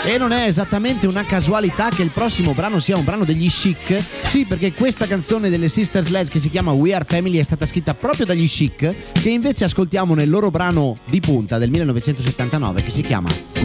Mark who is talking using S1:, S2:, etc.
S1: E non è esattamente una casualità che il prossimo brano sia un brano degli Chic. Sì, perché questa canzone delle Sister Sledge, che si chiama We Are Family, è stata scritta proprio dagli Chic, che invece ascoltiamo nel loro brano di punta del 1979, che si chiama